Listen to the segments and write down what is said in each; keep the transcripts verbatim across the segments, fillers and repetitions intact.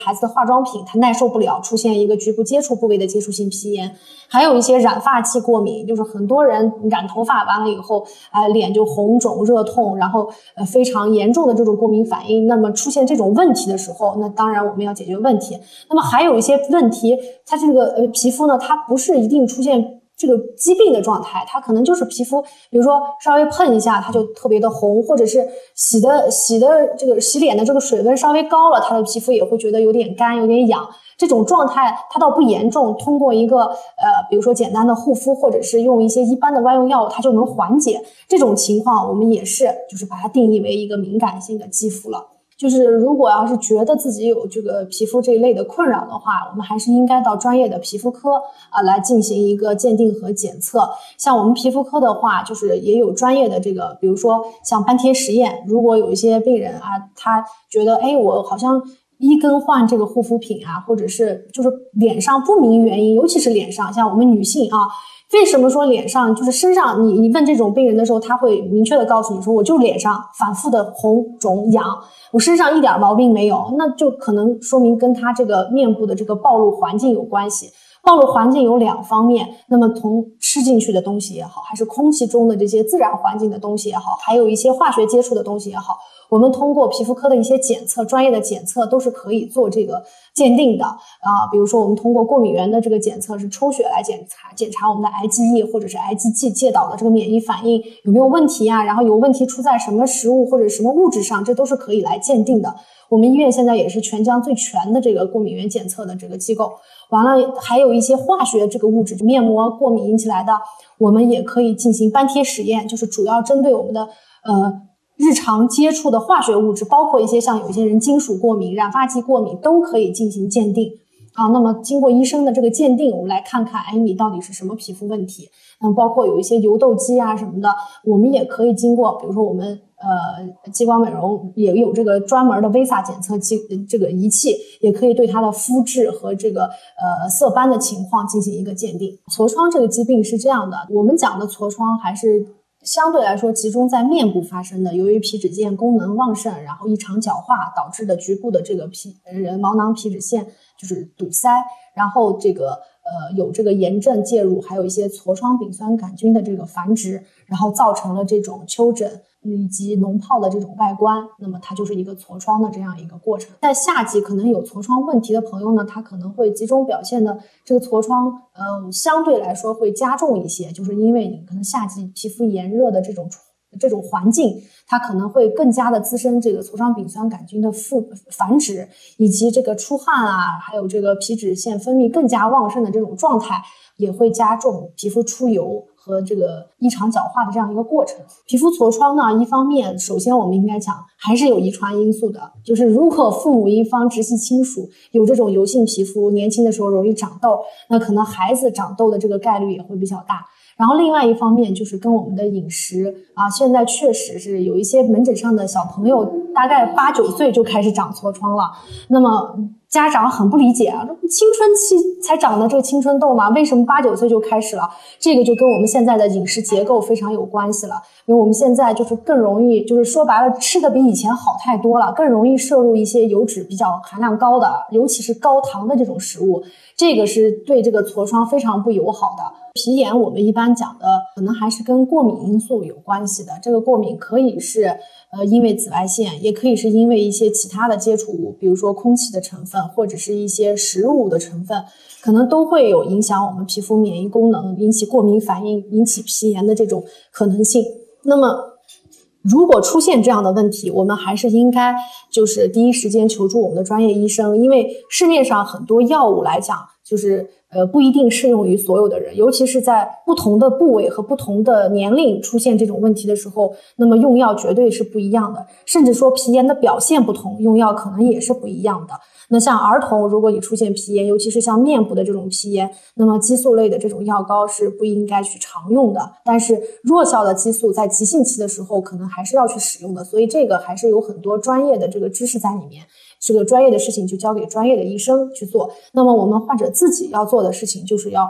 孩子的化妆品它耐受不了，出现一个局部接触部位的接触性皮炎，还有一些染发剂过敏，就是很多人染头发完了以后，呃，脸就红肿、热痛，然后呃非常严重的这种过敏反应。那么出现这种问题的时候，那当然我们要解决问题。那么还有一些问题，它这个呃皮肤呢，它不是一定出现这个疾病的状态，它可能就是皮肤，比如说稍微碰一下它就特别的红，或者是洗的洗的这个洗脸的这个水温稍微高了，它的皮肤也会觉得有点干有点痒，这种状态它倒不严重，通过一个呃比如说简单的护肤或者是用一些一般的外用药物它就能缓解。这种情况我们也是就是把它定义为一个敏感性的肌肤了。就是如果要是觉得自己有这个皮肤这一类的困扰的话，我们还是应该到专业的皮肤科啊来进行一个鉴定和检测。像我们皮肤科的话，就是也有专业的这个，比如说像斑贴实验，如果有一些病人啊，他觉得哎，我好像一更换这个护肤品啊，或者是就是脸上不明原因，尤其是脸上，像我们女性啊。为什么说脸上就是身上你你问这种病人的时候，他会明确的告诉你说，我就脸上反复的红肿痒，我身上一点毛病没有，那就可能说明跟他这个面部的这个暴露环境有关系。暴露环境有两方面，那么从吃进去的东西也好，还是空气中的这些自然环境的东西也好，还有一些化学接触的东西也好，我们通过皮肤科的一些检测，专业的检测都是可以做这个鉴定的啊。比如说我们通过过敏原的这个检测是抽血来检查检查我们的 I G E 或者是 I G G 介导的这个免疫反应有没有问题啊，然后有问题出在什么食物或者什么物质上，这都是可以来鉴定的。我们医院现在也是全疆最全的这个过敏原检测的这个机构。完了还有一些化学这个物质，面膜过敏引起来的，我们也可以进行斑贴实验，就是主要针对我们的呃日常接触的化学物质，包括一些像有一些人金属过敏、染发剂过敏都可以进行鉴定啊。那么经过医生的这个鉴定，我们来看看哎你到底是什么皮肤问题。那包括有一些油痘肌啊什么的，我们也可以经过比如说我们呃，激光美容也有这个专门的 V I S A 检测器，这个仪器也可以对它的肤质和这个呃色斑的情况进行一个鉴定。痤疮这个疾病是这样的，我们讲的痤疮还是相对来说集中在面部发生的，由于皮脂腺功能旺盛，然后异常角化导致的局部的这个皮呃毛囊皮脂腺就是堵塞，然后这个呃有这个炎症介入，还有一些痤疮丙酸杆菌的这个繁殖，然后造成了这种丘疹以及脓疱的这种外观，那么它就是一个痤疮的这样一个过程。在夏季可能有痤疮问题的朋友呢，他可能会集中表现的这个痤疮呃相对来说会加重一些，就是因为你可能夏季皮肤炎热的这种这种环境，它可能会更加的滋生这个痤疮丙酸杆菌的复繁殖，以及这个出汗啊，还有这个皮脂腺分泌更加旺盛的这种状态，也会加重皮肤出油和这个异常角化的这样一个过程。皮肤痤疮呢，一方面首先我们应该讲还是有遗传因素的，就是如果父母一方直系亲属有这种油性皮肤，年轻的时候容易长痘，那可能孩子长痘的这个概率也会比较大。然后另外一方面就是跟我们的饮食啊，现在确实是有一些门诊上的小朋友大概八九岁就开始长痤疮了，那么家长很不理解啊，青春期才长的这个青春痘嘛，为什么八九岁就开始了？这个就跟我们现在的饮食结构非常有关系了，因为我们现在就是更容易，就是说白了吃的比以前好太多了，更容易摄入一些油脂比较含量高的，尤其是高糖的这种食物，这个是对这个痤疮非常不友好的。皮炎我们一般讲的可能还是跟过敏因素有关系的，这个过敏可以是呃因为紫外线，也可以是因为一些其他的接触物，比如说空气的成分或者是一些食物的成分，可能都会有影响我们皮肤免疫功能，引起过敏反应，引起皮炎的这种可能性。那么如果出现这样的问题，我们还是应该就是第一时间求助我们的专业医生，因为市面上很多药物来讲就是呃，不一定适用于所有的人，尤其是在不同的部位和不同的年龄出现这种问题的时候，那么用药绝对是不一样的，甚至说皮炎的表现不同，用药可能也是不一样的。那像儿童，如果你出现皮炎，尤其是像面部的这种皮炎，那么激素类的这种药膏是不应该去常用的，但是弱效的激素在急性期的时候可能还是要去使用的，所以这个还是有很多专业的这个知识在里面。这个专业的事情就交给专业的医生去做，那么我们患者自己要做的事情就是要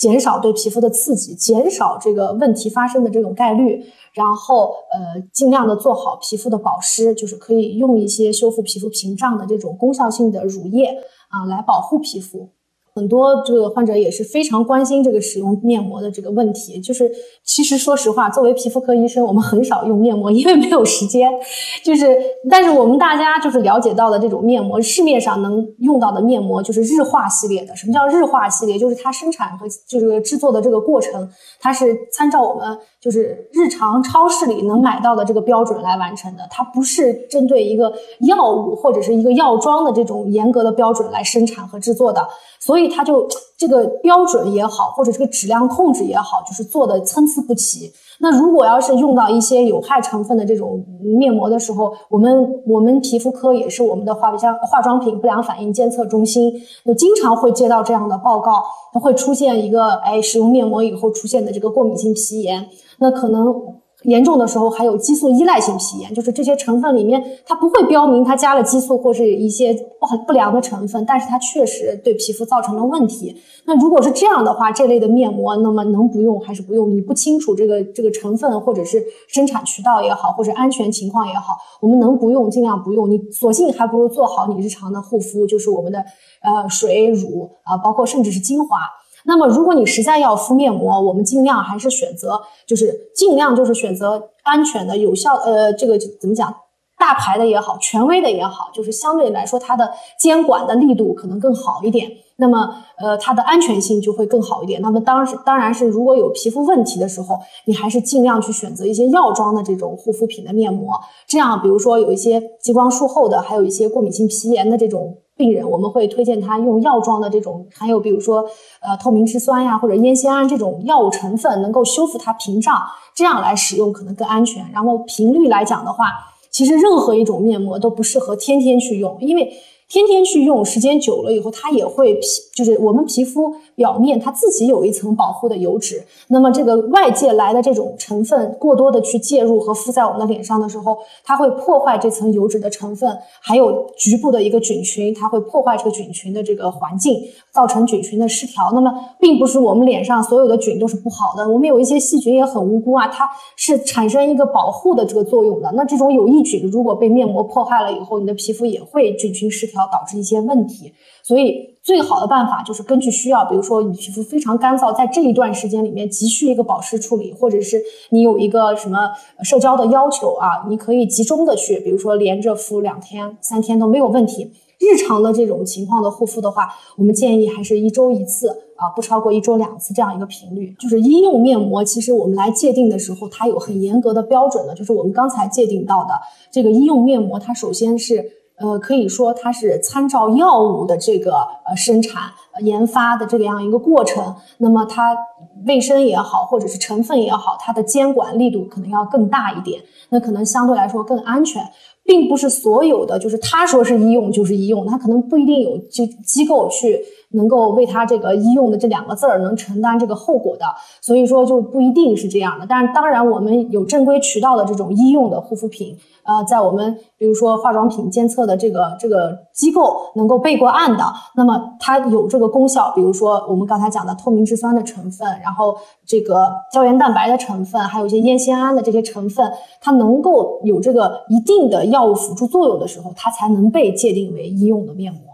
减少对皮肤的刺激，减少这个问题发生的这种概率，然后呃尽量的做好皮肤的保湿，就是可以用一些修复皮肤屏障的这种功效性的乳液啊来保护皮肤。很多这个患者也是非常关心这个使用面膜的这个问题，就是其实说实话，作为皮肤科医生，我们很少用面膜，因为没有时间。就是但是我们大家就是了解到的这种面膜，市面上能用到的面膜就是日化系列的。什么叫日化系列？就是它生产和就是制作的这个过程，它是参照我们就是日常超市里能买到的这个标准来完成的，它不是针对一个药物或者是一个药妆的这种严格的标准来生产和制作的。所以它就这个标准也好，或者这个质量控制也好，就是做的参差不齐。那如果要是用到一些有害成分的这种面膜的时候，我们我们皮肤科也是我们的化化妆品不良反应监测中心，就经常会接到这样的报告，它会出现一个哎使用面膜以后出现的这个过敏性皮炎，那可能严重的时候还有激素依赖性皮炎，就是这些成分里面它不会标明它加了激素或是一些不良的成分，但是它确实对皮肤造成了问题。那如果是这样的话，这类的面膜那么能不用还是不用？你不清楚这个这个成分或者是生产渠道也好，或者安全情况也好，我们能不用尽量不用，你索性还不如做好你日常的护肤，就是我们的呃水乳啊、呃，包括甚至是精华。那么如果你实在要敷面膜，我们尽量还是选择就是尽量就是选择安全的有效呃这个怎么讲大牌的也好，权威的也好，就是相对来说它的监管的力度可能更好一点，那么呃它的安全性就会更好一点。那么当然当然是如果有皮肤问题的时候，你还是尽量去选择一些药妆的这种护肤品的面膜，这样比如说有一些激光术后的，还有一些过敏性皮炎的这种病人，我们会推荐他用药妆的这种，还有比如说呃透明质酸呀或者烟酰胺这种药物成分能够修复它屏障，这样来使用可能更安全。然后频率来讲的话，其实任何一种面膜都不适合天天去用，因为天天去用时间久了以后，它也会皮就是我们皮肤表面它自己有一层保护的油脂，那么这个外界来的这种成分过多的去介入和敷在我们的脸上的时候，它会破坏这层油脂的成分，还有局部的一个菌群，它会破坏这个菌群的这个环境，造成菌群的失调。那么并不是我们脸上所有的菌都是不好的，我们有一些细菌也很无辜啊，它是产生一个保护的这个作用的。那这种有益菌如果被面膜破坏了以后，你的皮肤也会菌群失调，导致一些问题。所以最好的办法就是根据需要，比如说你皮肤非常干燥，在这一段时间里面急需一个保湿处理，或者是你有一个什么社交的要求啊，你可以集中的去，比如说连着敷两天三天都没有问题。日常的这种情况的护肤的话，我们建议还是一周一次啊，不超过一周两次这样一个频率。就是医用面膜，其实我们来界定的时候，它有很严格的标准的，就是我们刚才界定到的这个医用面膜，它首先是呃，可以说它是参照药物的这个呃生产、呃、研发的这个样一个过程，那么它卫生也好，或者是成分也好，它的监管力度可能要更大一点，那可能相对来说更安全。并不是所有的就是他说是医用就是医用，他可能不一定有机机构去能够为他这个医用的这两个字儿能承担这个后果的，所以说就不一定是这样的。但是当然我们有正规渠道的这种医用的护肤品，呃，在我们比如说化妆品监测的这个这个机构能够备过案的，那么它有这个功效，比如说我们刚才讲的透明质酸的成分，然后这个胶原蛋白的成分，还有一些烟酰胺的这些成分，它能够有这个一定的药物辅助作用的时候，它才能被界定为医用的面膜。